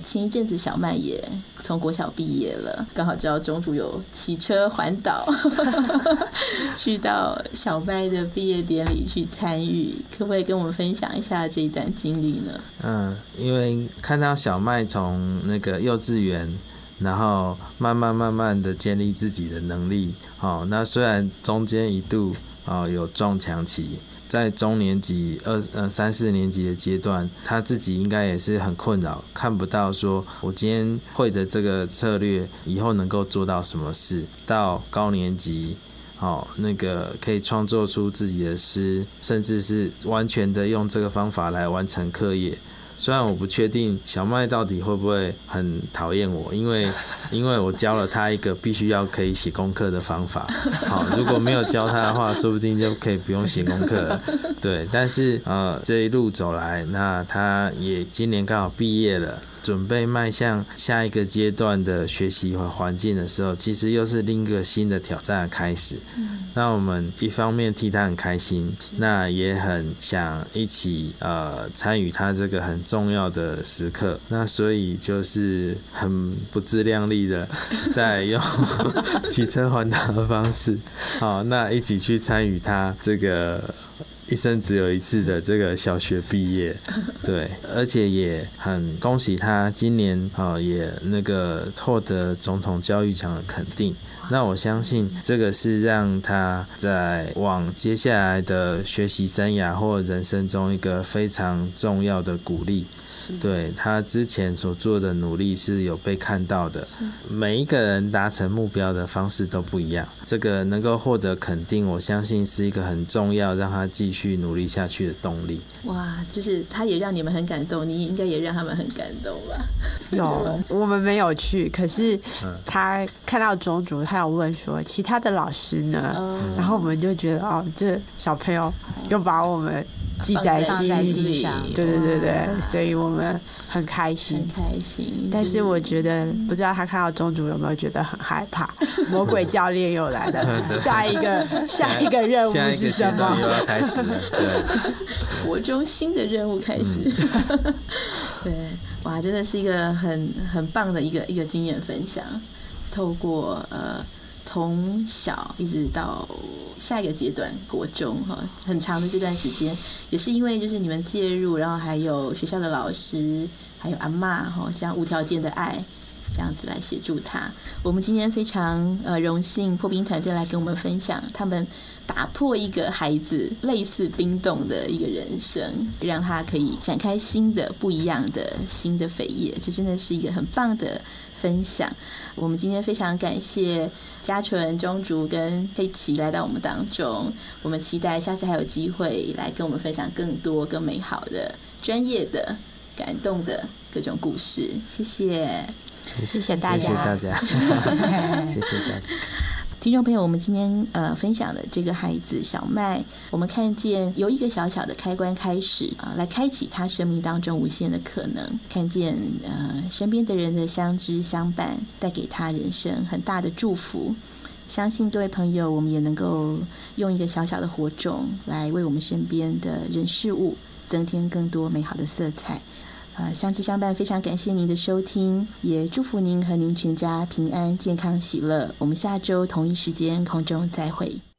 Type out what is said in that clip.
前一阵子小麦也从国小毕业了，刚好知道中主有骑车环岛去到小麦的毕业典礼去参与，可不可以跟我们分享一下这一段经历呢？ 因为看到小麦从那个幼稚园，然后慢慢的建立自己的能力，那虽然中间一度有撞墙期，在中年级3、4年级的阶段，他自己应该也是很困扰，看不到说我今天会的这个策略以后能够做到什么事。到高年级那个可以创作出自己的诗，甚至是完全的用这个方法来完成课业。虽然我不确定小麦到底会不会很讨厌我，因为我教了他一个必须要可以写功课的方法。如果没有教他的话，说不定就可以不用写功课了。对，但是这一路走来，那他也今年刚好毕业了，准备迈向下一个阶段的学习和环境的时候，其实又是另一个新的挑战的开始。那我们一方面替他很开心，那也很想一起参与他这个很重要的时刻，那所以就是很不自量力的在用骑车环岛的方式，那一起去参与他这个一生只有一次的这个小学毕业。对，而且也很恭喜他今年也那个获得总统教育奖的肯定。那我相信这个是让他在往接下来的学习生涯或人生中一个非常重要的鼓励。对，他之前所做的努力是有被看到的，每一个人达成目标的方式都不一样，这个能够获得肯定，我相信是一个很重要让他继续努力下去的动力。 哇，就是他也让你们很感动，你应该也让他们很感动吧？ 有，我们没有去，可是他看到种主，他有问说其他的老师呢？然后我们就觉得这小朋友就把我们记在心里，对，所以我们很开心，但是我觉得不知道他看到宗主有没有觉得很害怕，魔鬼教练又来了，下一个任务是什么？ 又要开始了，对， 国中新的任务开始。对，哇，真的是一个很棒的一个经验分享，透过从小一直到下一个阶段国中很长的这段时间，也是因为就是你们介入，然后还有学校的老师还有阿嬷这样无条件的爱，这样子来协助他。我们今天非常荣幸破冰团队来跟我们分享他们打破一个孩子类似冰冻的一个人生，让他可以展开新的不一样的新的扉页，这真的是一个很棒的分享。我们今天非常感谢嘉纯、钟竹跟佩奇来到我们当中，我们期待下次还有机会来跟我们分享更多更美好的专业的感动的各种故事。谢谢大家， 谢谢大家谢谢大家。 听众朋友，我们今天分享的这个孩子小麦，我们看见由一个小小的开关开始来开启他生命当中无限的可能，看见身边的人的相知相伴，带给他人生很大的祝福。相信各位朋友，我们也能够用一个小小的火种来为我们身边的人事物增添更多美好的色彩。相知相伴，非常感谢您的收听，也祝福您和您全家平安、健康、喜乐。我们下周同一时间空中再会。